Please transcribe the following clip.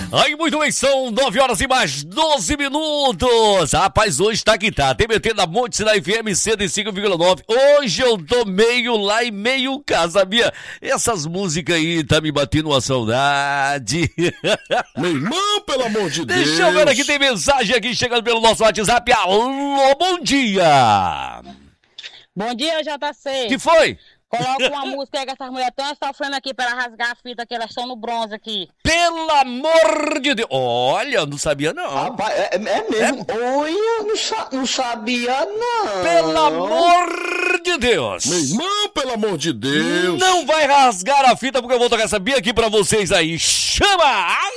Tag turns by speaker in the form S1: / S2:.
S1: Aí, muito bem, são 9 horas e mais 12 minutos. Rapaz, hoje tá que tá. TBT da Monte Sinai FM 105,9. Hoje eu tô meio lá e meio cá, sabia? Essas músicas aí tá me batendo uma saudade.
S2: Meu irmão, pelo amor de Deus.
S1: Deixa eu ver aqui, tem mensagem aqui chegando pelo nosso WhatsApp. Alô, bom dia.
S3: Bom dia, JC.
S1: Que foi?
S3: Coloca uma música aí que essas mulheres estão sofrendo aqui pra ela rasgar a fita, que elas estão no bronze aqui.
S1: Pelo amor de Deus. Olha, eu não sabia não.
S4: Rapaz, é mesmo? Olha, não sabia não.
S1: Pelo amor de Deus.
S2: Meu irmão, pelo amor de Deus.
S1: Não vai rasgar a fita porque eu vou tocar essa bia aqui pra vocês aí. Chama!